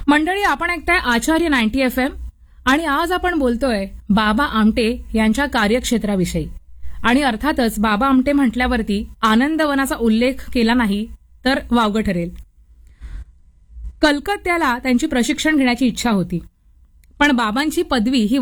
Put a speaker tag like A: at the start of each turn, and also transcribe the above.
A: मंडळी, आपण ऐकताय आचार्य 90 FM आणि आज आपण बोलतोय बाबा आमटे यांच्या कार्यक्षेत्राविषयी. आणि अर्थातच बाबा आमटे म्हटल्यावरती आनंदवनाचा उल्लेख केला नाही तर वावगं ठरेल. कलकत्त्याला त्यांची प्रशिक्षण घेण्याची इच्छा होती, पण बाबांची पदवी ही